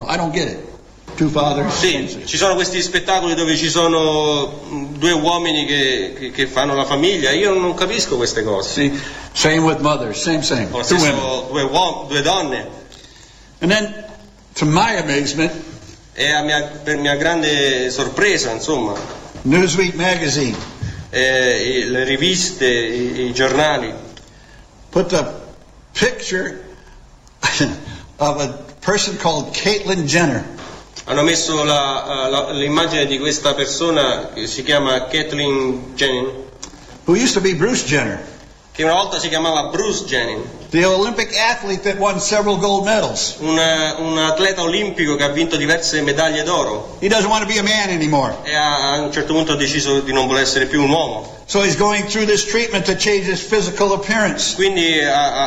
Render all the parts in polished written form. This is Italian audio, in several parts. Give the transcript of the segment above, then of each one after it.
I don't get it. Two fathers. Sì, ci sono questi spettacoli dove ci sono due uomini che fanno la famiglia. Io non capisco queste cose. See, same with mothers. Same. Lo Two stesso women. due donne. And then, to my amazement, E per mia grande sorpresa, insomma, Newsweek magazine le riviste, i giornali put the picture of a person called Caitlyn Jenner. hanno messo l'immagine di questa persona che si chiama Caitlyn Jenner, Who used to be Bruce Jenner, che una volta si chiamava Bruce Jenner, the Olympic athlete that won several gold medals. un atleta olimpico che ha vinto diverse medaglie d'oro He doesn't want to be a man anymore. e a un certo punto ha deciso di non voler essere più un uomo. So he's going through this treatment to change his physical appearance. Quindi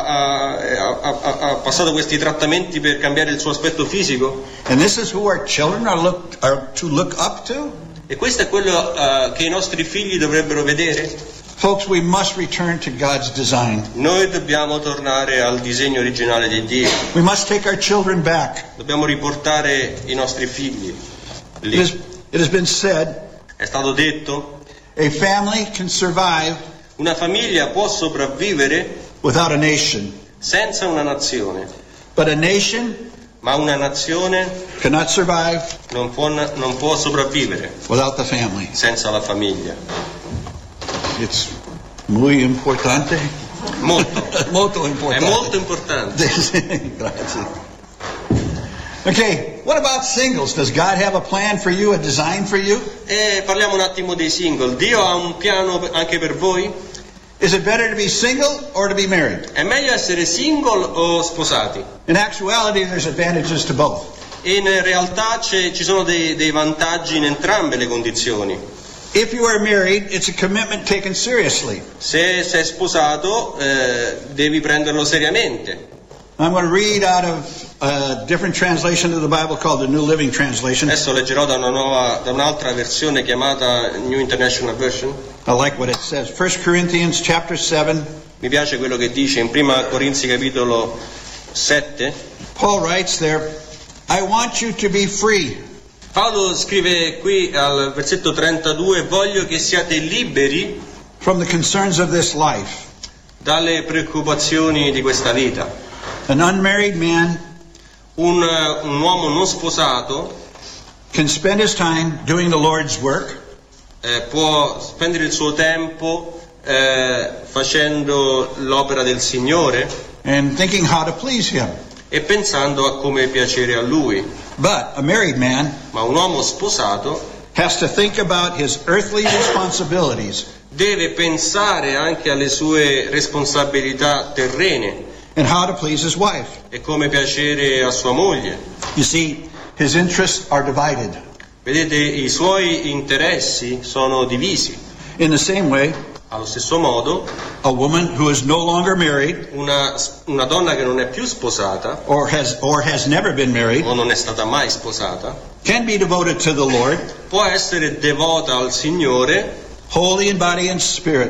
ha passato questi trattamenti per cambiare il suo aspetto fisico. And this is who our children are to look up to? E questo è quello che i nostri figli dovrebbero vedere? Folks, we must return to God's design. Noi dobbiamo tornare al disegno originale di Dio. We must take our children back. Dobbiamo riportare i nostri figli lì. It has been said, È stato detto, a family can survive una famiglia può sopravvivere without a nation, senza una nazione, but a nation ma una nazione cannot survive non può sopravvivere without the family. senza la famiglia. It's muy importante. Molto. Molto È importante. molto importante. Grazie. Okay, what about singles? Does God have a plan for you, a design for you? E parliamo un attimo dei single. Dio ha un piano anche per voi? Is it better to be single or to be married? È meglio essere single o sposati? In actuality, there's advantages to both. In realtà ci sono dei vantaggi in entrambe le condizioni. If you are married, it's a commitment taken seriously. Se sei sposato, devi prenderlo seriamente. I'm going to read out of a different translation of the Bible called the New Living Translation. Adesso leggerò da un'altra versione chiamata New International Version. I like what it says. 1 Corinthians chapter 7. Mi piace quello che dice in 1 Corinzi capitolo 7. Paul writes there, I want you to be free. Paolo scrive qui al versetto 32: voglio che siate liberi from the concerns of this life. dalle preoccupazioni di questa vita. An unmarried man Un uomo non sposato can spend his time doing the Lord's work può spendere il suo tempo facendo l'opera del Signore and thinking how to please Him. e pensando a come piacere a Lui. But a married man Ma un uomo sposato has to think about his earthly responsibilities deve pensare anche alle sue responsabilità terrene and how to please his wife. e come piacere a sua moglie. You see, his interests are divided. Vedete, i suoi interessi sono divisi. In the same way, Allo stesso modo, a woman who is no longer married una donna che non è più sposata or has never been married o non è stata mai sposata can be devoted to the Lord, può essere devota al Signore, holy in body and spirit.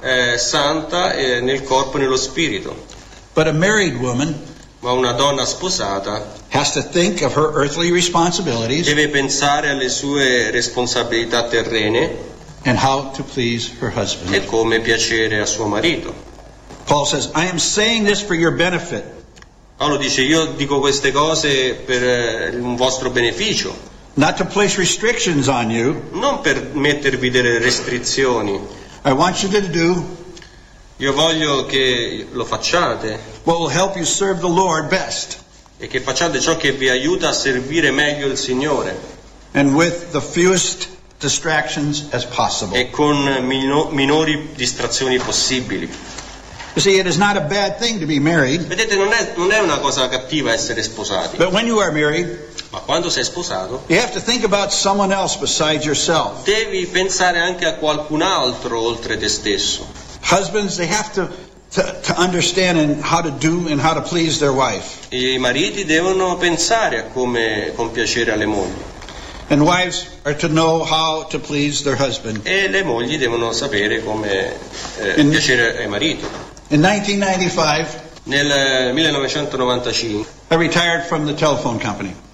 santa nel corpo e nello spirito. But a married woman Ma una donna sposata has to think of her earthly responsibilities deve pensare alle sue responsabilità terrene and how to please her e husband. come piacere a suo marito. Paul says, I am saying this for your benefit. Paolo dice: io dico queste cose per un vostro beneficio, Not to place restrictions on you. non per mettervi delle restrizioni. I want you to do Io voglio che lo facciate what will help you serve the Lord best e che facciate ciò che vi aiuta a servire meglio il Signore and with the fewest distractions as possible. e con minori distrazioni possibili. You see, it is not a bad thing to be married, Vedete, non è una cosa cattiva essere sposati, but when you are married, ma quando sei sposato you have to think about someone else besides yourself. devi pensare anche a qualcun altro oltre te stesso. Husbands, they have to understand and how to do and how to please their wife. I mariti devono pensare a come compiacere alle mogli And wives are to know how to please their husband. e le mogli devono sapere come piacere ai mariti. In 1995, Nel 1995 I retired from the telephone company.